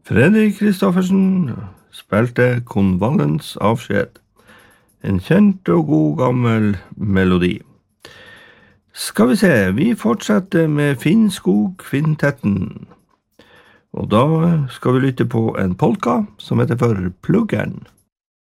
Fredrik Kristoffersen spilte Konvallens avskjed, en kjent og god gammel melodi. Skal vi se, vi fortsetter med Finnskog-kvintetten, og da skal vi lytte på en polka som heter for Pluggeren.